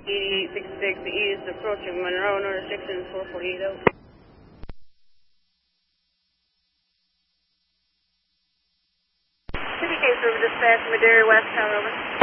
8866 East, approaching Monroe, North 6 448 out. City Case River Dispatch, Madera West, Tower, over.